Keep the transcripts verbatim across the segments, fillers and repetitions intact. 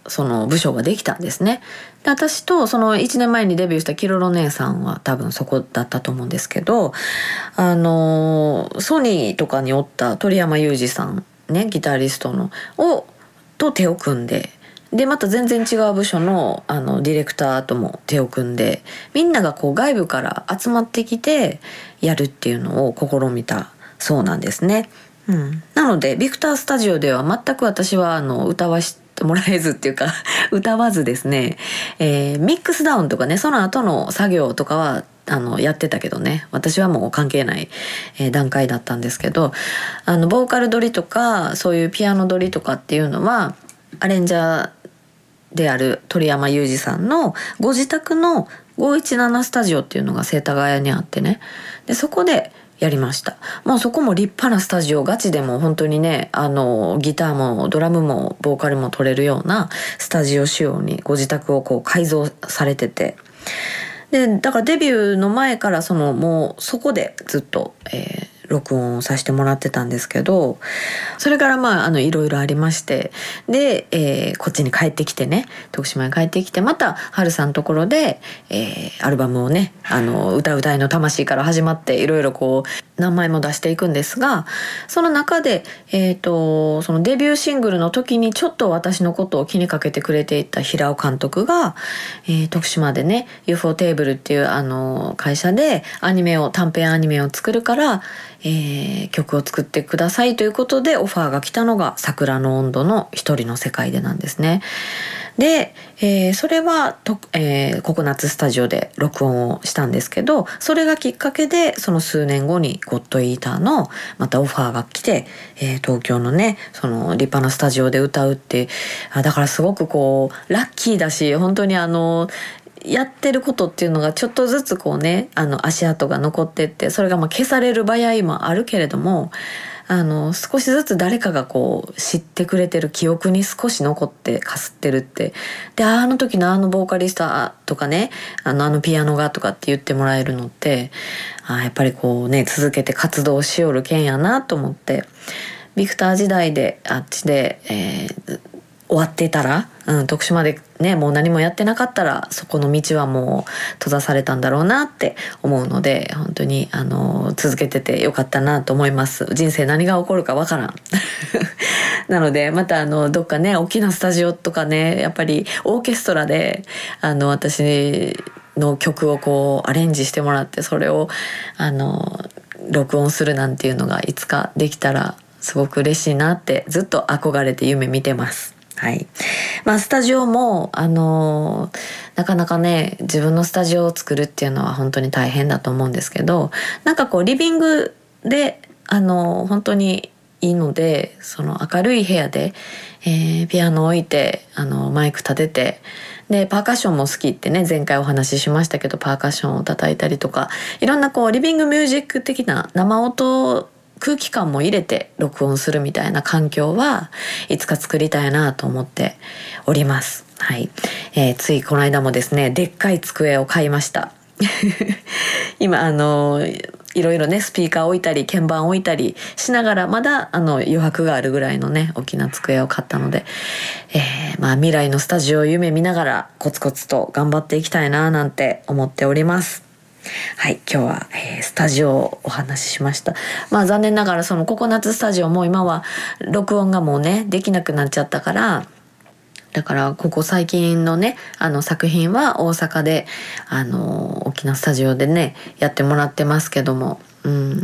その部署ができたんですね。で私とそのいちねんまえにデビューしたキロロ姉さんは多分そこだったと思うんですけど、あのソニーとかにおった鳥山裕二さんね、ギタリストのをと手を組んで、でまた全然違う部署のあのディレクターとも手を組んで、みんながこう外部から集まってきてやるっていうのを試みたそうなんですね。うん、なのでビクタースタジオでは全く私はあの歌わしてもらえずっていうか歌わずですね、えー、ミックスダウンとかね、その後の作業とかはあのやってたけどね、私はもう関係ない、えー、段階だったんですけど、あのボーカル撮りとかそういうピアノ撮りとかっていうのはアレンジャーである鳥山裕二さんのご自宅のごいちななスタジオっていうのが世田谷にあってね、でそこでやりました。もうそこも立派なスタジオ、ガチでも本当にね、あのギターもドラムもボーカルも撮れるようなスタジオ仕様にご自宅をこう改造されてて、でだからデビューの前からそのもうそこでずっと、えー録音をさせてもらってたんですけど、それからまああのいろいろありまして、で、えー、こっちに帰ってきてね、徳島に帰ってきて、また春さんのところで、えー、アルバムをね、あの歌うたいの魂から始まっていろいろこう名前も出していくんですが、その中で、えーと、そのデビューシングルの時にちょっと私のことを気にかけてくれていた平尾監督が、えー、徳島でね ユーフォー テーブルっていうあの会社でアニメを短編アニメを作るから、えー、曲を作ってくださいということでオファーが来たのが桜の温度の一人の世界でなんですね。で、えー、それはと、えー、ココナッツスタジオで録音をしたんですけど、それがきっかけでその数年後にゴッドイーターのまたオファーが来て、えー、東京のねその立派なスタジオで歌うって、あだからすごくこうラッキーだし、本当にあのやってることっていうのがちょっとずつこうねあの足跡が残ってって、それがまあ消される場合もあるけれども、あの少しずつ誰かがこう知ってくれてる記憶に少し残ってかすってるって、であの時のあのボーカリストとかね、あのあのピアノがとかって言ってもらえるのって、あやっぱりこうね続けて活動しよるけんやなと思って、ビクター時代であっちで、えー終わってたら、うん、徳島でねもう何もやってなかったらそこの道はもう閉ざされたんだろうなって思うので、本当にあの続けててよかったなと思います。人生何が起こるかわからんなのでまたあのどっかね大きなスタジオとかね、やっぱりオーケストラであの私の曲をこうアレンジしてもらって、それをあの録音するなんていうのがいつかできたらすごく嬉しいなってずっと憧れて夢見てます。はい。まあスタジオもあのー、なかなかね自分のスタジオを作るっていうのは本当に大変だと思うんですけど、なんかこうリビングであのー、本当にいいので、その明るい部屋で、えー、ピアノを置いてあのマイク立てて、でパーカッションも好きってね前回お話ししましたけど、パーカッションを叩いたりとか、いろんなこうリビングミュージック的な生音空気感も入れて録音するみたいな環境はいつか作りたいなと思っております。はい、えー、ついこの間もですねでっかい机を買いました今あのいろいろねスピーカー置いたり鍵盤置いたりしながら、まだあの余白があるぐらいのね大きな机を買ったので、えー、まあ未来のスタジオを夢見ながらコツコツと頑張っていきたいななんて思っております。はい、今日は、えー、スタジオをお話ししました。まあ残念ながらそのココナッツスタジオも今は録音がもうねできなくなっちゃったから、だからここ最近のねあの作品は大阪であの大きなスタジオでねやってもらってますけども、うん、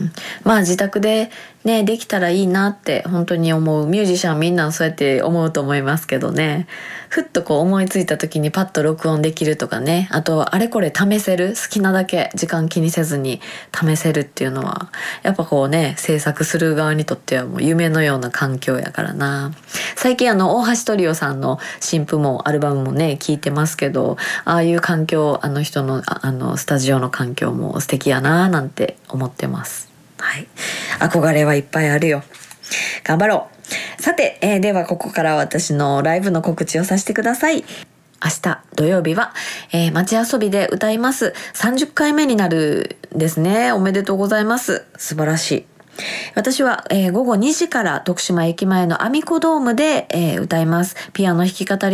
まあ自宅でねできたらいいなって本当に思う。ミュージシャンみんなそうやって思うと思いますけどね、ふっとこう思いついた時にパッと録音できるとかね、あとあれこれ試せる、好きなだけ時間気にせずに試せるっていうのはやっぱこうね制作する側にとってはもう夢のような環境やからな。最近あの大橋トリオさんの新譜もアルバムもね聞いてますけど、ああいう環境、あの人のああのスタジオの環境も素敵やななんて思ってます。はい、憧れはいっぱいあるよ。頑張ろう。さて、えー、ではここから私のライブの告知をさせてください。明日土曜日は、えー、街遊びで歌います。さんじゅっかいめになるですね。おめでとうございます。素晴らしい。私は、えー、午後にじから徳島駅前のアミコドームで、えー、歌います。ピアノ弾き語り